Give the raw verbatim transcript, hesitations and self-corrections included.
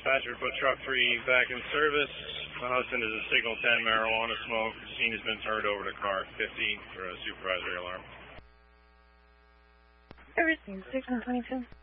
Dispatcher, put truck three back in service. My husband is a signal ten marijuana smoke. Scene has been turned over to car fifty for a supervisory alarm. Everything, six and twenty-two.